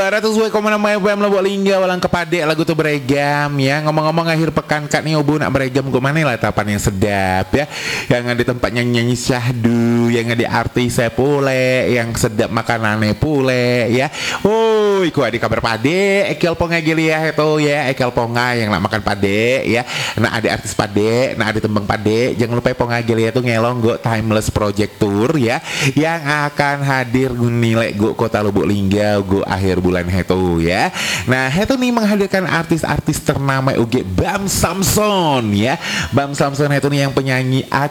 102,6 FM Lombok Lingga walang kepadek lagu tuh beregam ya. Ngomong-ngomong akhir pekan Kak nih Obu nak beregam ke mana lah tapan yang sedap ya. Yang ada tempat nyanyi syahdu, yang ada artis pule, yang sedap makanannya pule ya. Oh, iku ada kabar pade, ekel ponga gilia itu ya, ekel ponga yang nak makan pade ya. Nah ada artis pade, nah ada tembang pade. Jangan lupa ponga gilia itu ngelong go Timeless Project Tour ya, yang akan hadir nilai go Kota Lubuk Lingga go akhir bulan itu ya. Nah itu nih menghadirkan artis-artis ternama UG Bam Samson ya. Bam Samson itu nih yang penyanyi